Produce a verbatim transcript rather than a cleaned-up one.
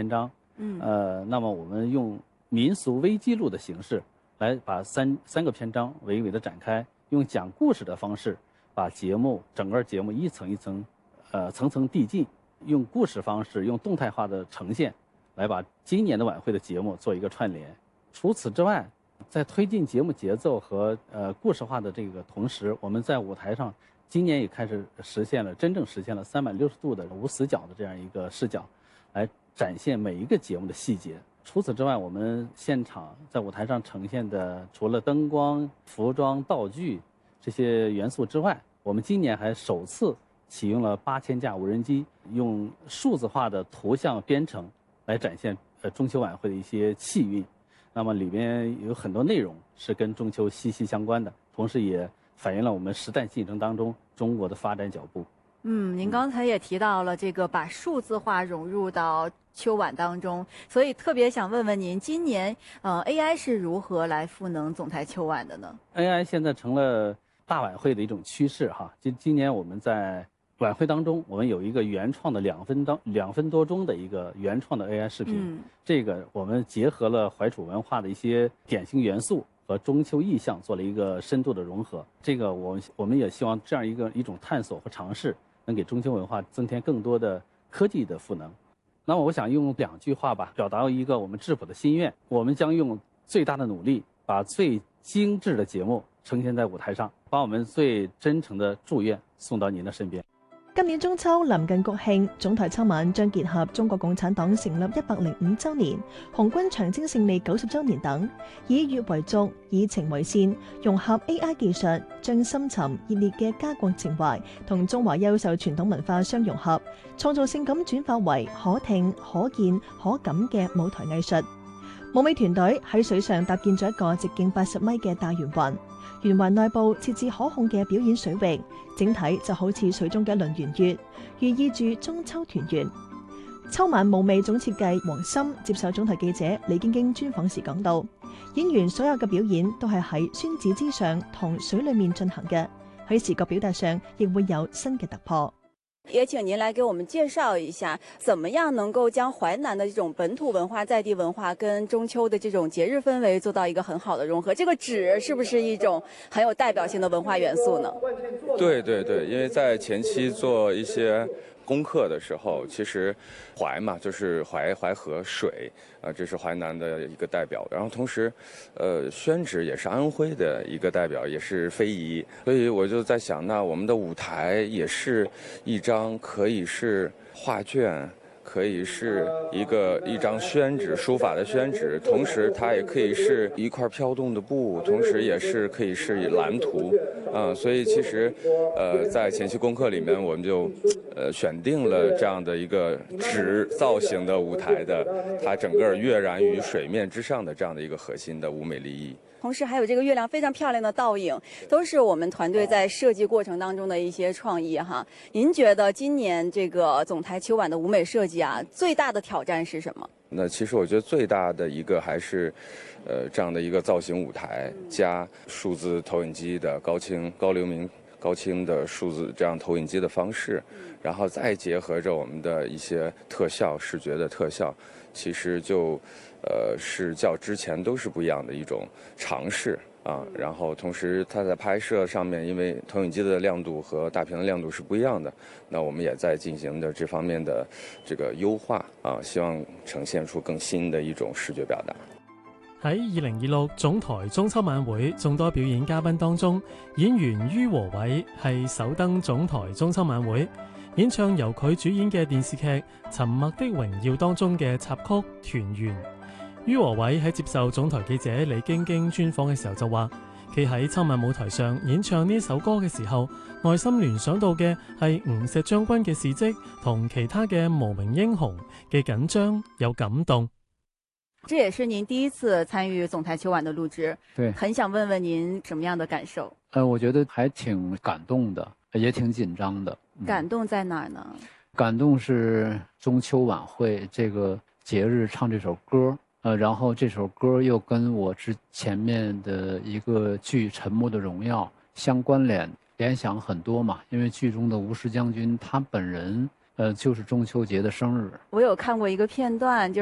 篇章。 嗯， 呃，那么我们用民俗微记录的形式来把三三个篇章娓娓的展开，用讲故事的方式把节目整个节目一层一层，呃层层递进，用故事方式，用动态化的呈现，来把今年的晚会的节目做一个串联。除此之外，在推进节目节奏和呃故事化的这个同时，我们在舞台上今年也开始实现了真正实现了三百六十度的无死角的这样一个视角，来展现每一个节目的细节。除此之外，我们现场在舞台上呈现的，除了灯光、服装、道具这些元素之外，我们今年还首次启用了八千架无人机，用数字化的图像编程来展现呃中秋晚会的一些气韵。那么里边有很多内容是跟中秋息息相关的，同时也反映了我们时代进程当中中国的发展脚步。 嗯，您刚才也提到了这个把数字化融入到秋晚当中，所以特别想问问您，今年呃 A I 是如何来赋能总台秋晚的呢 ？A I 现在成了大晚会的一种趋势哈。今今年我们在晚会当中，我们有一个原创的两分当两分多钟的一个原创的 A I 视频， 嗯， 这个我们结合了怀楚文化的一些典型元素和中秋意象，做了一个深度的融合。这个我们我们也希望这样一个一种探索和尝试，能给中秋文化增添更多的科技的赋能。那么我想用两句话吧，表达一个我们质朴的心愿：我们将用最大的努力，把最精致的节目呈现在舞台上，把我们最真誠的祝願送到您的身邊。 今年中秋臨近國慶，總台秋晚將結合中國共產黨成立一百零五週年、紅軍長征勝利九十週年等，以粵為軸，以情為線，融合 A I 技術，將深沉熱烈嘅家國情懷同中華優秀傳統文化相融合，創造性咁轉化為可聽、可見、可感嘅舞台藝術。舞美團隊喺水上搭建咗一個直徑八十米嘅大圓環，圓環內部設置可控嘅表演水域，整體就好似水中嘅一輪圓月，寓意住中秋團圓。秋晚舞美總設計黃森接受總台記者李京京專訪時講到，演員所有嘅表演都係喺宣紙之上同水裡面進行嘅，喺視覺表達上亦會有新嘅突破。 也請您來給我們介紹一下，怎麼樣能夠將淮南的這種本土文化、在地文化跟中秋的這種節日氛圍做到一個很好的融合。這個紙是不是一種很有代表性的文化元素呢？ 對對對，因為在前期做一些功課的時候，其實淮嘛就是淮淮河水啊，這是淮南的一個代表。然後同時，呃，宣紙也是安徽的一個代表，也是非遺。所以我就在想，那我們的舞台也是一張可以是畫卷，可以是一個一張宣紙，書法的宣紙，同時它也可以是一塊飄動的布，同時也是可以是藍圖，啊、呃，所以其實，呃，在前期功課裡面，我們就，呃，選定了這樣的一個紙造型的舞台的，它整個躍然於水面之上的這樣的一個核心的舞美立意。 同時還有這個月亮非常漂亮的倒影，都是我們團隊在設計過程當中的一些創意哈。您覺得今年這個總台秋晚的舞美設計啊，最大的挑戰是什麼？ 那其實我覺得最大的一個還是，呃，這樣的一個造型舞台加數字投影機的高清高流明高清的數字這樣投影機的方式，然後再結合着我們的一些特效視覺的特效，其實就。呃，是較之前都是不一樣的一種嘗試啊。然後同時，它在拍攝上面，因為投影機的亮度和大屏的亮度是不一樣的，那我們也在進行的這方面的這個優化啊，希望呈現出更新的一種視覺表達。 喺二零二六總台中秋晚會眾多表演嘉賓當中，演員于和偉係首登總台中秋晚會，演唱由佢主演嘅電視劇《沉默的榮耀》當中嘅插曲《團圓》。于和偉喺接受總台記者李京京專訪嘅時候就話，佢喺秋晚舞台上演唱呢首歌嘅時候，內心聯想到嘅係吳石將軍嘅事蹟同其他嘅無名英雄嘅緊張有感動。 這也是您第一次參與總台秋晚的錄製， 對， 很想問問您什麼樣的感受？ 呃，我覺得還挺感動的，也挺緊張的。 嗯、感動在哪兒呢？ 感動是中秋晚會這個節日唱這首歌。呃，然後這首歌又跟我之前面的一個劇《沉默的榮耀》相關聯，聯想很多嘛。因為劇中的吳石將軍他本人，呃，就是中秋節的生日。 我有看過一個片段，就